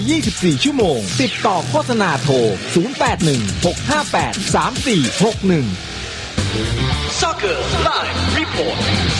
24 ชั่วโมงติดต่อโฆษณาโทร 0816583461 Soccer Live Report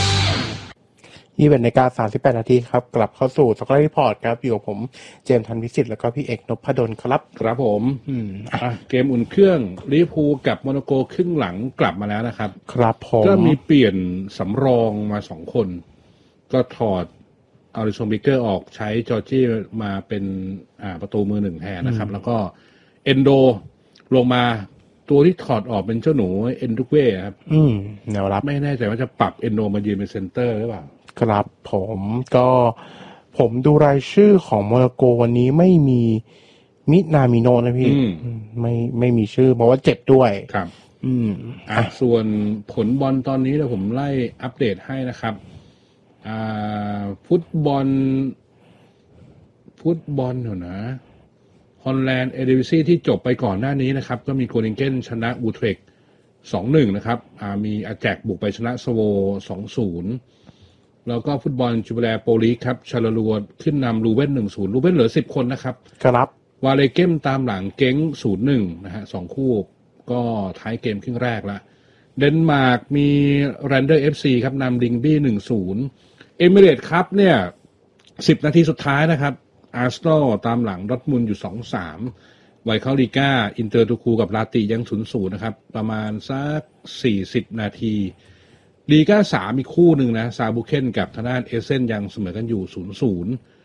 21:38 นาทีครับกลับเข้าสู่ Soccer Report ครับอยู่กับผมเจมส์ธันวิสิทธิ์แล้วก็พี่เอกนพดลครับครับผมเกมอุ่นเครื่องลิเวอร์พูลกับโมนาโกครึ่งหลังกลับมาแล้วนะครับครับผมก็มีเปลี่ยนสำรองมา2คนก็ถอดอาริซงบิเกอร์ออกใช้จอร์จี้มาเป็นประตูมือหนึ่งแทนนะครับแล้วก็เอนโดลงมาตัวที่ถอดออกเป็นเจ้าหนูเอนดุกเว่ครับแนวรับไม่แน่ใจว่าจะปรับเอนโดมายืนเป็นเซนเตอร์หรือเปล่าครับผมดูรายชื่อของโมนาโกวันนี้ไม่มีมินามิโนะนะพี่ไม่มีชื่อเพราะว่าเจ็บด้วยครับส่วนผลบอลตอนนี้เดี๋ยวผมไล่อัปเดตให้นะครับฟุตบอลเหรอนะฮอลแลนด์เอดิวิซีที่จบไปก่อนหน้านี้นะครับก็มีโกลิงเกนชนะอูเทรก 2-1 นะครับมีอาแจกบุกไปชนะสโว 2-0 แล้วก็ฟุตบอลจูเบแลโปลีครับชาลาลัวขึ้นนำลูเว่น 1-0 ลูเว่นเหลือ10คนนะครับครับวาเลเกมตามหลังเก้ง 0-1 นะฮะ2คู่ก็ท้ายเกมครึ่งแรกละเดนมาร์กมีแรนเดอร์ FC ครับนำดิงบี้ 1-0 เอมิเรตส์ครับเนี่ย10 นาทีสุดท้ายนะครับอาร์เซนอลตามหลังดอร์ทมุนด์อยู่ 2-3 ไวเข้าลีก้าอินเตอร์ทูคูกับลาติยัง 0-0 นะครับประมาณสัก40 นาทีลีก้า3อีกคู่หนึ่งนะซาบูเคนกับทางด้านเอเซนยังเสมอกันอยู่ 0-0